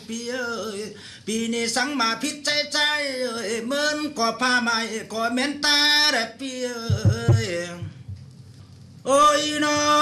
ปีเอ้ยปีนี้สังมาพิษใจเอ้ยเหมือนก็ผ้าไหมก็เม้นตาแต่ปีเอ้ยโอ้ยน้อ